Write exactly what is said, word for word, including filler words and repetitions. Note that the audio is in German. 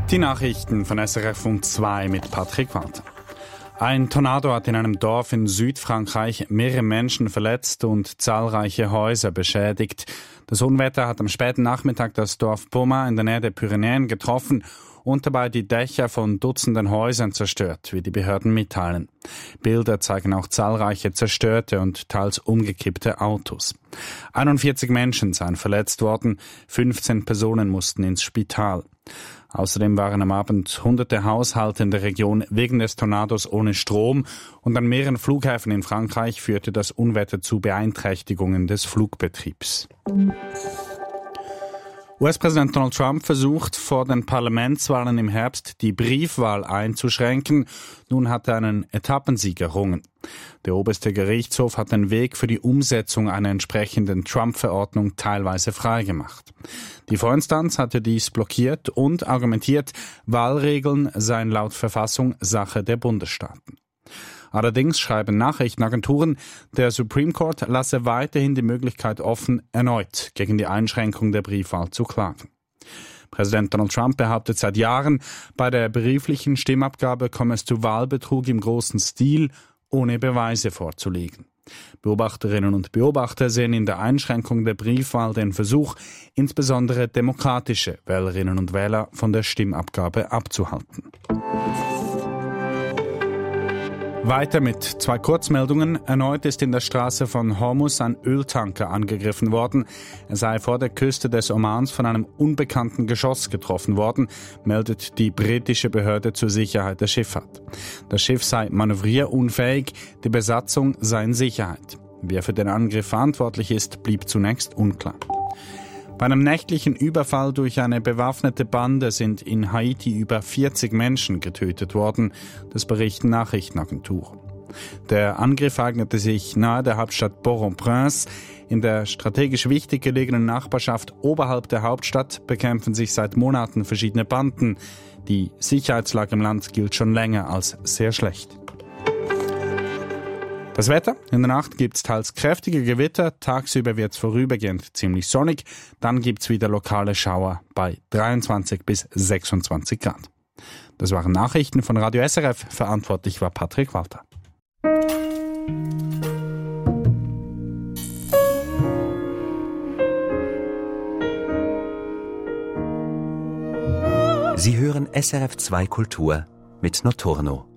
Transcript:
Die Nachrichten von S R F um zwei mit Patrick Walter. Ein Tornado hat in einem Dorf in Südfrankreich mehrere Menschen verletzt und zahlreiche Häuser beschädigt. Das Unwetter hat am späten Nachmittag das Dorf Pommard in der Nähe der Pyrenäen getroffen und dabei die Dächer von Dutzenden Häusern zerstört, wie die Behörden mitteilen. Bilder zeigen auch zahlreiche zerstörte und teils umgekippte Autos. einundvierzig Menschen seien verletzt worden, fünfzehn Personen mussten ins Spital. Außerdem waren am Abend hunderte Haushalte in der Region wegen des Tornados ohne Strom und an mehreren Flughäfen in Frankreich führte das Unwetter zu Beeinträchtigungen des Flugbetriebs. U S-Präsident Donald Trump versucht vor den Parlamentswahlen im Herbst die Briefwahl einzuschränken. Nun hat er einen Etappensieg errungen. Der oberste Gerichtshof hat den Weg für die Umsetzung einer entsprechenden Trump-Verordnung teilweise freigemacht. Die Vorinstanz hatte dies blockiert und argumentiert, Wahlregeln seien laut Verfassung Sache der Bundesstaaten. Allerdings schreiben Nachrichtenagenturen, der Supreme Court lasse weiterhin die Möglichkeit offen, erneut gegen die Einschränkung der Briefwahl zu klagen. Präsident Donald Trump behauptet seit Jahren, bei der brieflichen Stimmabgabe komme es zu Wahlbetrug im großen Stil, ohne Beweise vorzulegen. Beobachterinnen und Beobachter sehen in der Einschränkung der Briefwahl den Versuch, insbesondere demokratische Wählerinnen und Wähler von der Stimmabgabe abzuhalten. Weiter mit zwei Kurzmeldungen. Erneut ist in der Straße von Hormuz ein Öltanker angegriffen worden. Er sei vor der Küste des Omans von einem unbekannten Geschoss getroffen worden, meldet die britische Behörde zur Sicherheit der Schifffahrt. Das Schiff sei manövrierunfähig, die Besatzung sei in Sicherheit. Wer für den Angriff verantwortlich ist, blieb zunächst unklar. Bei einem nächtlichen Überfall durch eine bewaffnete Bande sind in Haiti über vierzig Menschen getötet worden, das berichten Nachrichtenagenturen. Der Angriff eignete sich nahe der Hauptstadt Port-au-Prince. In der strategisch wichtig gelegenen Nachbarschaft oberhalb der Hauptstadt bekämpfen sich seit Monaten verschiedene Banden. Die Sicherheitslage im Land gilt schon länger als sehr schlecht. Das Wetter: In der Nacht gibt's teils kräftige Gewitter, tagsüber wird's vorübergehend ziemlich sonnig, dann gibt's wieder lokale Schauer bei dreiundzwanzig bis sechsundzwanzig Grad. Das waren Nachrichten von Radio S R F, verantwortlich war Patrick Walter. Sie hören S R F zwei Kultur mit Notorno.